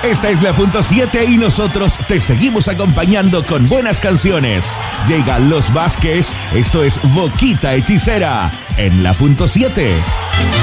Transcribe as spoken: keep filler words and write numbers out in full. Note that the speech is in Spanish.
Esta es la punto siete y nosotros te seguimos acompañando con buenas canciones. Llegan Los Vázquez, esto es Boquita Hechicera en la punto siete.